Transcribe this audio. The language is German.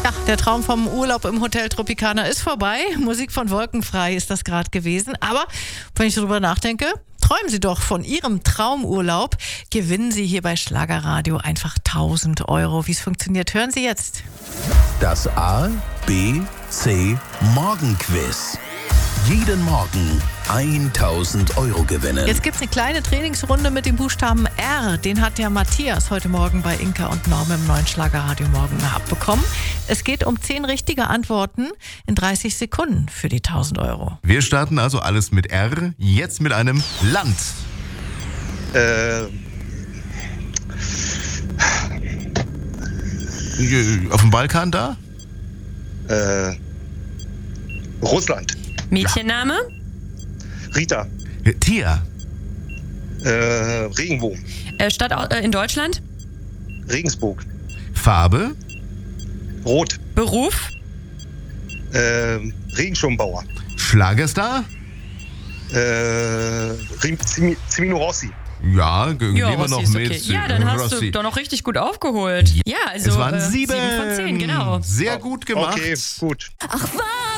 Ja, der Traum vom Urlaub im Hotel Tropicana ist vorbei. Musik von Wolkenfrei ist das gerade gewesen. Aber wenn ich darüber nachdenke, träumen Sie doch von Ihrem Traumurlaub. Gewinnen Sie hier bei Schlagerradio einfach 1.000 Euro. Wie es funktioniert, hören Sie jetzt. Das A, B, C Morgenquiz. Jeden Morgen 1.000 Euro gewinnen. Jetzt gibt es eine kleine Trainingsrunde mit dem Buchstaben R. Den hat ja Matthias heute Morgen bei Inka und Norm im neuen Schlagerradio Morgen abbekommen. Es geht um 10 richtige Antworten in 30 Sekunden für die 1.000 Euro. Wir starten also alles mit R, jetzt mit einem Land. Auf dem Balkan da? Russland. Mädchenname? Rita. Tier. Regenbogen. Stadt in Deutschland? Regensburg. Farbe. Rot. Beruf? Regenschirmbauer. Schlagerstar. Cimino Rossi. Ja, gehen wir Rossi noch ist mit. okay. Ja, dann hast Rossi. du doch noch richtig gut aufgeholt. Ja, also Es waren 7 7 von 10, genau. Sehr gut gemacht. Okay, gut. Ach was?